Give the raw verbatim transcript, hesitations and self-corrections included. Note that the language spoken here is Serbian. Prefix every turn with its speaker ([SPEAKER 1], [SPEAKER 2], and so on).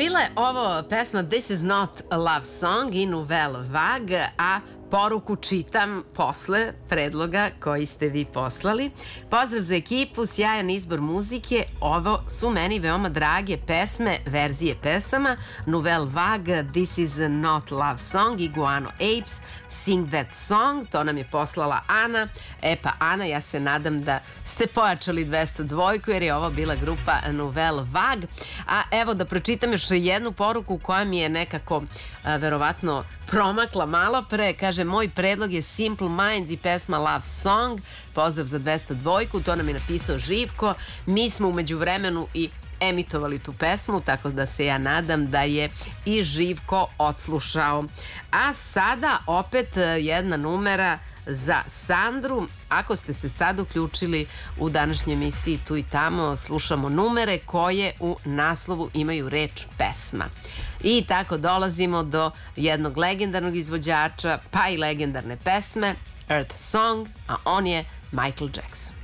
[SPEAKER 1] Bila je ovo pesma This is not a love song i Nouvelle Vague, a poruku čitam posle predloga koji ste vi poslali. Pozdrav za ekipu, sjajan izbor muzike. Ovo su meni veoma drage pesme, verzije pesama. Nouvelle Vague, This is not love song i Guano Apes, Sing that song. To nam je poslala Ana. E pa Ana, ja se nadam da ste pojačali dvesta dva jer je ovo bila grupa Nouvelle Vague. A evo da pročitam još jednu poruku koja mi je nekako a, verovatno promakla malo pre. Kaže, moj predlog je Simple Minds i pesma Love Song. Pozdrav za dvesta dva, to nam je napisao Živko. Mi smo umeđu vremenu i emitovali tu pesmu, tako da se ja nadam da je i Živko odslušao. A sada opet jedna numera za Sandru. Ako ste se sad uključili u današnjoj emisiji Tu i tamo, slušamo numere koje u naslovu imaju reč pesma. I tako dolazimo do jednog legendarnog izvođača, pa i legendarne pesme, Earth Song, a on je Michael Jackson.